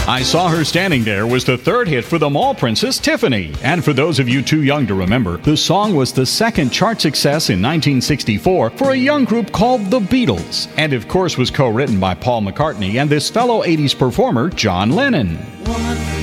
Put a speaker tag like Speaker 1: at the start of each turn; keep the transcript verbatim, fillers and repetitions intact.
Speaker 1: I Saw Her Standing There was the third hit for the mall princess Tiffany. And for those of you too young to remember, the song was the second chart success in nineteen sixty-four for a young group called the Beatles. And of course was co-written by Paul McCartney and this fellow eighties performer, John Lennon.
Speaker 2: Woman.